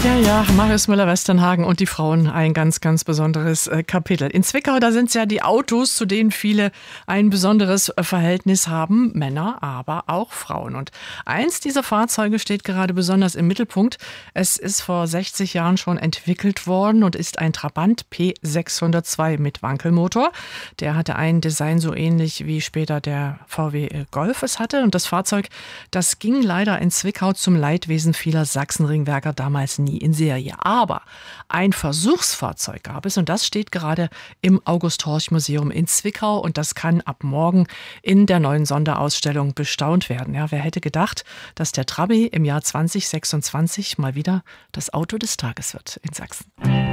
Ja, Marius Müller-Westernhagen und die Frauen, ein ganz, ganz besonderes Kapitel. In Zwickau, da sind es ja die Autos, zu denen viele ein besonderes Verhältnis haben, Männer, aber auch Frauen. Und eins dieser Fahrzeuge steht gerade besonders im Mittelpunkt. Es ist vor 60 Jahren schon entwickelt worden und ist ein Trabant P602 mit Wankelmotor. Der hatte ein Design so ähnlich wie später der VW Golf es hatte. Und das Fahrzeug, das ging leider in Zwickau zum Leidwesen vieler Sachsenringwerker damals nie in Serie. Aber ein Versuchsfahrzeug gab es und das steht gerade im August-Horch-Museum in Zwickau und das kann ab morgen in der neuen Sonderausstellung bestaunt werden. Ja, wer hätte gedacht, dass der Trabi im Jahr 2026 mal wieder das Auto des Tages wird in Sachsen.